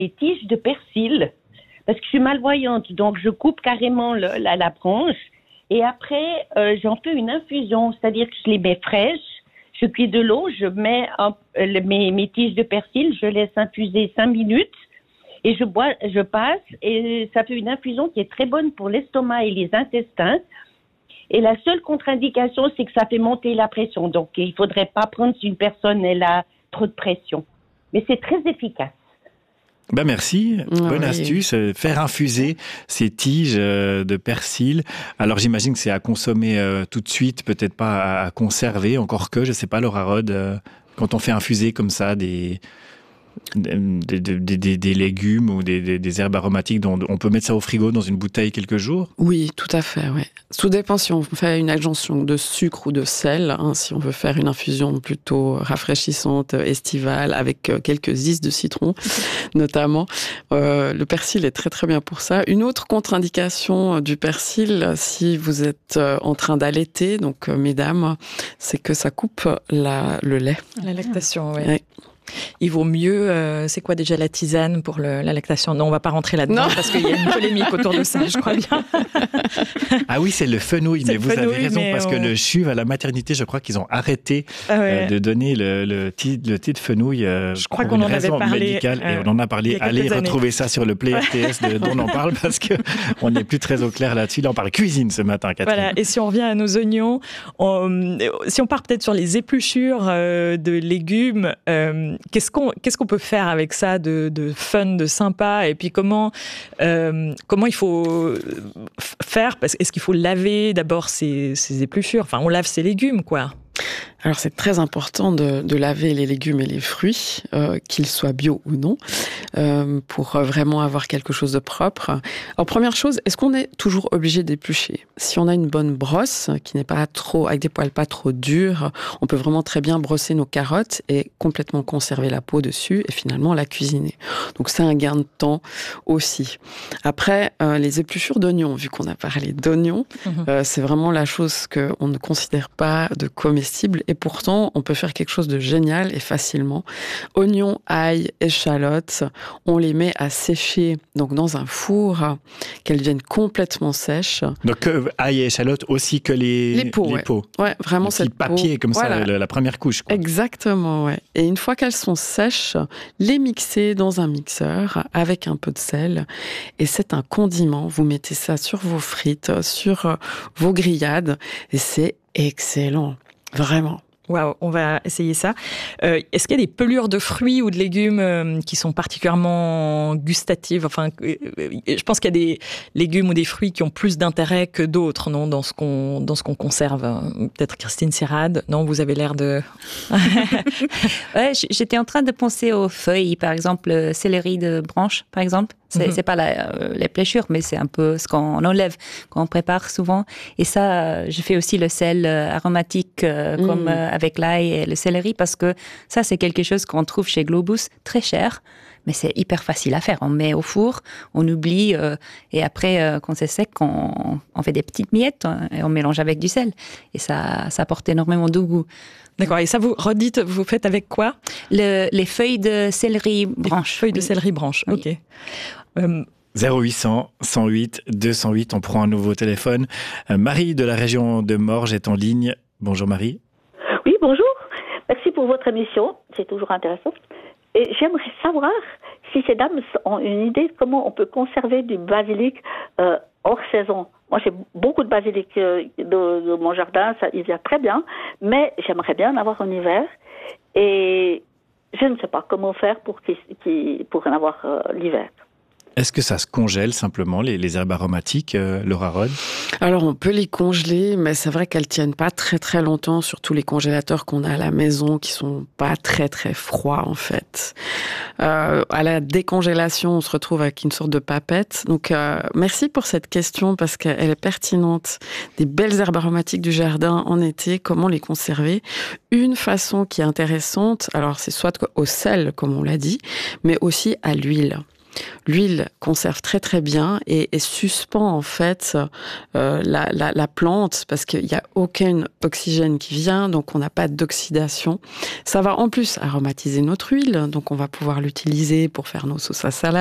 des tiges de persil. Parce que je suis malvoyante, donc je coupe carrément la branche. Et après, j'en fais une infusion, c'est-à-dire que je les mets fraîches. Je cuis de l'eau, je mets mes tiges de persil, je laisse infuser 5 minutes. Et je passe, et ça fait une infusion qui est très bonne pour l'estomac et les intestins. Et la seule contre-indication, c'est que ça fait monter la pression. Donc, il ne faudrait pas prendre si une personne elle a trop de pression. Mais c'est très efficace. Ben merci, bonne astuce, faire infuser ces tiges de persil. Alors j'imagine que c'est à consommer tout de suite, peut-être pas à conserver, encore que, je sais pas Laura Rod, quand on fait infuser comme ça des légumes ou des herbes aromatiques, on peut mettre ça au frigo dans une bouteille quelques jours? Oui, tout à fait, ouais. Tout dépend si on fait une adjonction de sucre ou de sel, si on veut faire une infusion plutôt rafraîchissante, estivale, avec quelques ices de citron, notamment. Le persil est très très bien pour ça. Une autre contre-indication du persil, si vous êtes en train d'allaiter, donc mesdames, c'est que ça coupe le lait. La lactation, oui. Ouais. Il vaut mieux, c'est quoi déjà la tisane pour la lactation? Non, on va pas rentrer là-dedans parce qu'il y a une polémique autour de ça, je crois bien. Ah oui, c'est le fenouil, mais vous avez raison, parce que le CHUV, à la maternité, je crois qu'ils ont arrêté de donner le thé de fenouil je crois qu'on en avait parlé médicale, et on en a parlé. Allez retrouver ça sur le Play RTS dont on en parle, parce qu'on n'est plus très au clair là-dessus. Là, on parle cuisine ce matin, Catherine. Voilà, et si on revient à nos oignons, si on part peut-être sur les épluchures de légumes, qu'est-ce qu'on peut faire avec ça de fun, de sympa? Et puis comment il faut faire? Est-ce qu'il faut laver d'abord ces épluchures? Enfin, on lave ses légumes, quoi. Alors c'est très important de laver les légumes et les fruits, qu'ils soient bio ou non, pour vraiment avoir quelque chose de propre. Alors première chose, est-ce qu'on est toujours obligé d'éplucher? Si on a une bonne brosse, qui n'est pas trop, avec des poils pas trop durs, on peut vraiment très bien brosser nos carottes et complètement conserver la peau dessus et finalement la cuisiner. Donc c'est un gain de temps aussi. Après, les épluchures d'oignons, vu qu'on a parlé d'oignons, c'est vraiment la chose qu'on ne considère pas de comestible. Et pourtant, on peut faire quelque chose de génial et facilement. Oignons, ail, échalotes, on les met à sécher donc dans un four, qu'elles deviennent complètement sèches. Donc ail et échalotes aussi que les peaux. Ouais, vraiment le petit papier comme voilà. Ça, la première couche. Quoi. Exactement, ouais. Et une fois qu'elles sont sèches, les mixer dans un mixeur avec un peu de sel. Et c'est un condiment. Vous mettez ça sur vos frites, sur vos grillades, et c'est excellent. Vraiment. Waouh, on va essayer ça. Est-ce qu'il y a des pelures de fruits ou de légumes qui sont particulièrement gustatives? Enfin, je pense qu'il y a des légumes ou des fruits qui ont plus d'intérêt que d'autres, non, dans ce qu'on conserve. Peut-être Christine Sirade. Non, vous avez l'air de. Ouais, j'étais en train de penser aux feuilles, par exemple, le céleri de branche, par exemple. C'est pas l'épluchure, mais c'est un peu ce qu'on enlève quand on prépare souvent. Et ça, je fais aussi le sel aromatique comme avec l'ail et le céleri, parce que ça, c'est quelque chose qu'on trouve chez Globus très cher, mais c'est hyper facile à faire. On met au four, on oublie, et après, quand c'est sec, on fait des petites miettes et on mélange avec du sel. Et ça apporte énormément de goût. D'accord, et ça, vous faites avec quoi? Les feuilles de céleri branche. Feuilles de céleri branche, oui. Ok. 0800 108 208, on prend un nouveau téléphone. Marie de la région de Morges est en ligne. Bonjour Marie. Oui, bonjour. Merci pour votre émission, c'est toujours intéressant. Et j'aimerais savoir si ces dames ont une idée de comment on peut conserver du basilic hors saison. Moi, j'ai beaucoup de basilic de mon jardin, ça, il vient très bien, mais j'aimerais bien en avoir en hiver. Et je ne sais pas comment faire pour en avoir l'hiver. Est-ce que ça se congèle simplement, les herbes aromatiques, Laura Rod? Alors, on peut les congeler, mais c'est vrai qu'elles tiennent pas très très longtemps, surtout les congélateurs qu'on a à la maison, qui sont pas très très froids en fait. À la décongélation, on se retrouve avec une sorte de papette. Donc, merci pour cette question, parce qu'elle est pertinente. Des belles herbes aromatiques du jardin en été, comment les conserver? Une façon qui est intéressante, alors c'est soit au sel, comme on l'a dit, mais aussi à l'huile. L'huile conserve très très bien et suspend en fait la plante parce qu'il n'y a aucun oxygène qui vient, donc on n'a pas d'oxydation. Ça va en plus aromatiser notre huile, donc on va pouvoir l'utiliser pour faire nos sauces à salade.